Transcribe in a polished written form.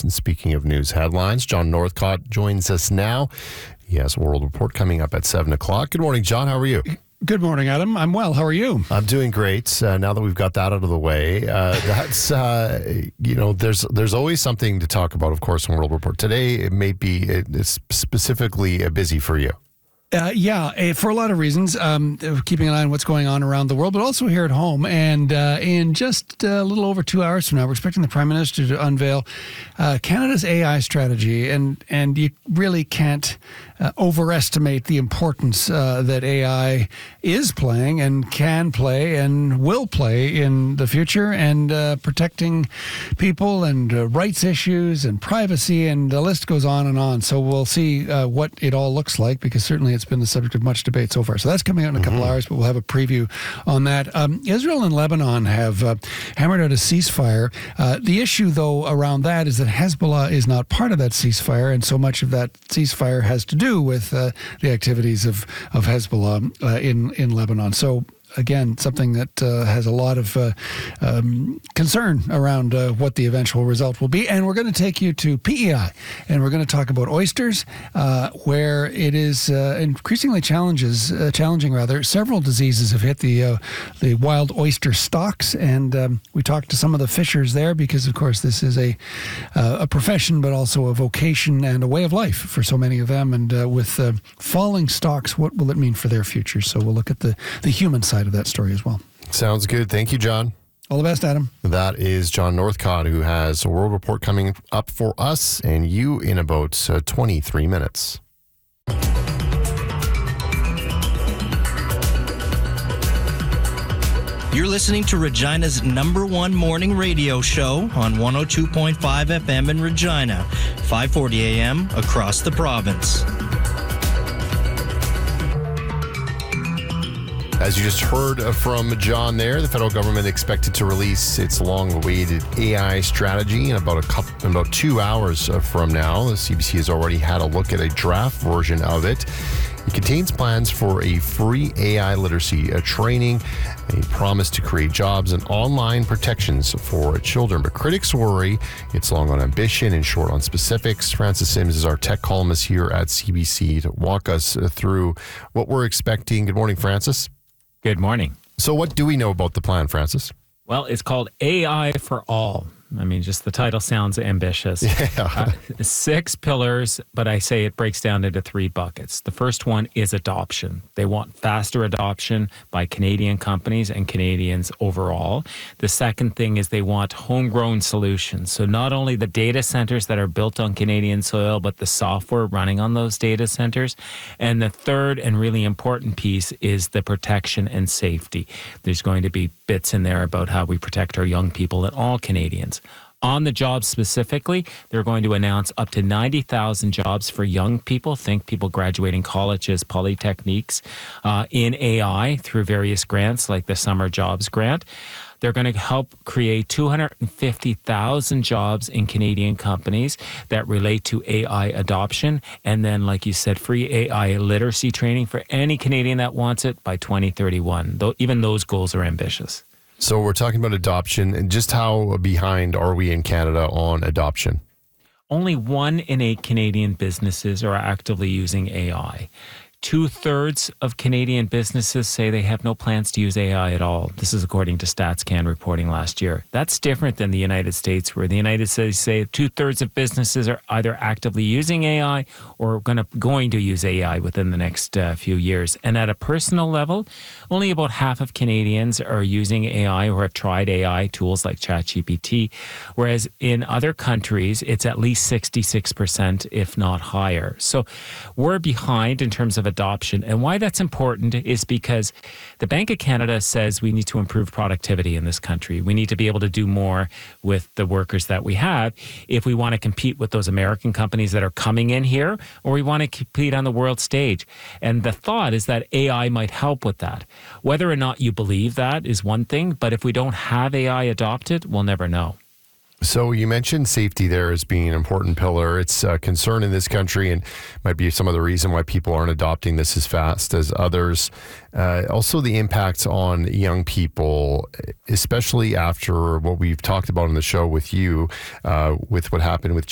news. And speaking of news headlines, John Northcott joins us now. He has a World Report coming up at 7 o'clock. Good morning, John. How are you? Good morning, Adam. I'm well. How are you? I'm doing great. Now that we've got that out of the way, there's always something to talk about, of course, on World Report. Today, it's specifically busy for you. For a lot of reasons, keeping an eye on what's going on around the world, but also here at home. And in just a little over 2 hours from now, we're expecting the Prime Minister to unveil Canada's AI strategy. And you really can't overestimate the importance that AI is playing and can play and will play in the future, and protecting people and rights issues and privacy, and the list goes on and on. So we'll see what it all looks like, because certainly it's been the subject of much debate so far. So that's coming out in a couple hours, but we'll have a preview on that. Israel and Lebanon have hammered out a ceasefire. The issue, though, around that is that Hezbollah is not part of that ceasefire, and so much of that ceasefire has to do with the activities of Hezbollah in Lebanon. So again, something that has a lot of concern around what the eventual result will be. And we're going to take you to PEI, and we're going to talk about oysters, where it is increasingly challenging. Several diseases have hit the wild oyster stocks, and we talked to some of the fishers there, because, of course, this is a profession, but also a vocation and a way of life for so many of them. And with falling stocks, what will it mean for their future? So we'll look at the human side of that story as well. Sounds good. Thank you, John. All the best, Adam. That is John Northcott, who has a World Report coming up for us and you in about 23 minutes. You're listening to Regina's #1 morning radio show on 102.5 FM in Regina, 540 AM across the province. As you just heard from John there, the federal government expected to release its long-awaited AI strategy in about 2 hours from now. The CBC has already had a look at a draft version of it. It contains plans for a free AI literacy training, a promise to create jobs and online protections for children. But critics worry it's long on ambition and short on specifics. Francis Sims is our tech columnist here at CBC to walk us through what we're expecting. Good morning, Francis. Good morning. So what do we know about the plan, Francis? Well, it's called AI for All. I mean, just the title sounds ambitious. Yeah. 6 pillars, but I say it breaks down into 3 buckets. The first one is adoption. They want faster adoption by Canadian companies and Canadians overall. The second thing is they want homegrown solutions. So not only the data centers that are built on Canadian soil, but the software running on those data centers. And the third and really important piece is the protection and safety. There's going to be bits in there about how we protect our young people and all Canadians. On the jobs specifically, they're going to announce up to 90,000 jobs for young people. Think people graduating colleges, polytechniques, in AI through various grants like the Summer Jobs Grant. They're going to help create 250,000 jobs in Canadian companies that relate to AI adoption. And then, like you said, free AI literacy training for any Canadian that wants it by 2031. Though even those goals are ambitious. So we're talking about adoption, and just how behind are we in Canada on adoption? Only 1 in 8 Canadian businesses are actively using AI. 2/3 of Canadian businesses say they have no plans to use AI at all. This is according to StatsCan reporting last year. That's different than the United States, where the United States say 2/3 of businesses are either actively using AI or going to use AI within the next few years. And at a personal level, only about half of Canadians are using AI or have tried AI tools like ChatGPT, whereas in other countries, it's at least 66%, if not higher. So we're behind in terms of adoption. And why that's important is because the Bank of Canada says we need to improve productivity in this country. We need to be able to do more with the workers that we have if we want to compete with those American companies that are coming in here, or we want to compete on the world stage. And the thought is that AI might help with that. Whether or not you believe that is one thing, but if we don't have AI adopted, we'll never know. So you mentioned safety there as being an important pillar. It's a concern in this country and might be some of the reason why people aren't adopting this as fast as others. Also the impact on young people, especially after what we've talked about in the show with you, with what happened with